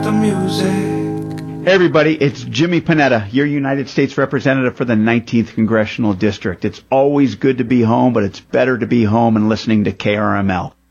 the music. Hey everybody, it's Jimmy Panetta, your United States Representative for the 19th Congressional District. It's always good to be home, but it's better to be home and listening to KRML.